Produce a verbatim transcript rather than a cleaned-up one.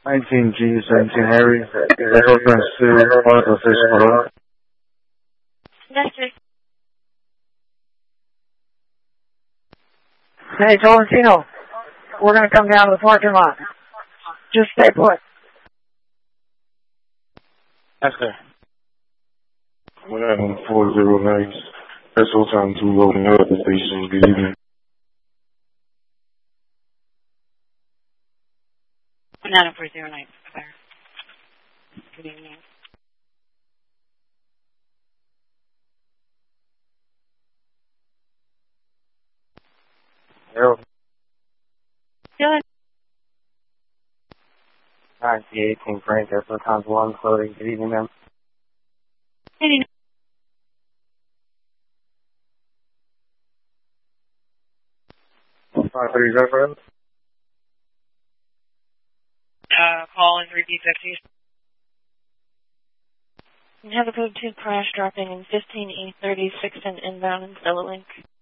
nineteen G, seventeen Harry, reference to Article six Colorado. That's it. Hey, Tolentino, we're going to come down to the parking lot. Just stay put. Yes, sir. one four zero nine, S O time two loading up the station. Good evening. nine four zero nine, Claire. Good evening. Hello. Good. nine C eighteen Frank, S O times one, loading. Good evening, ma'am. Good evening. five three zero. Uh, call in three B fifty. You have a code two crash dropping in fifteen E thirty-six and inbound in Stella Link.